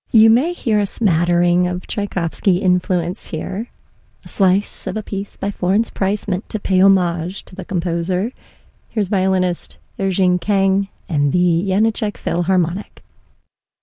You may hear a smattering of Tchaikovsky influence here. A slice of a piece by Florence Price meant to pay homage to the composer. Here's violinist Erjing Kang and the Janáček Philharmonic.